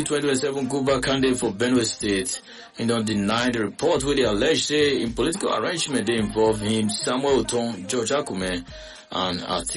2027 Guba candidate for Benue State, don't deny the report where they allege say in political arrangement they involve him, Samuel Oton, George Akume, and Ati